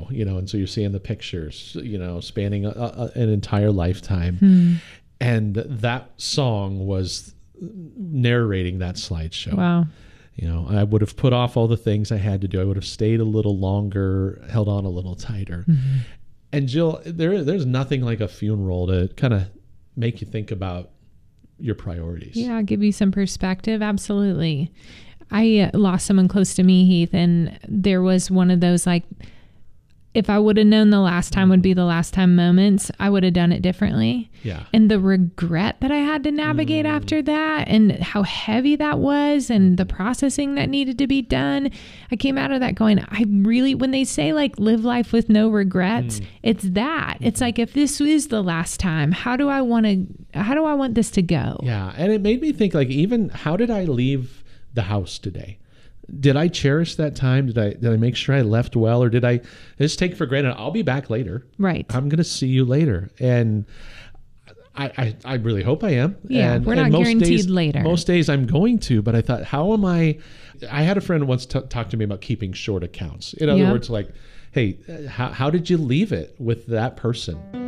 and so you're seeing the pictures, spanning an entire lifetime. And that song was narrating that slideshow. Wow. I would have put off all the things I had to do. I would have stayed a little longer, held on a little tighter. And Jill, there's nothing like a funeral to kind of make you think about your priorities. Yeah, give you some perspective. Absolutely. I lost someone close to me, Heath, and there was one of those, like, if I would have known the last time would be the last time moments, I would have done it differently. Yeah. And the regret that I had to navigate after that, and how heavy that was, and the processing that needed to be done, I came out of that going, when they say like live life with no regrets, it's that. It's like, if this is the last time, how do I want this to go? Yeah. And it made me think, like, even how did I leave the house today? Did I cherish that time? Did I make sure I left well, or did I just take for granted, I'll be back later? Right. I'm going to see you later. And I really hope I am. Yeah, we're not guaranteed later. Most days I'm going to, but I thought, how am I had a friend once talk to me about keeping short accounts. In other words, like, hey, how did you leave it with that person?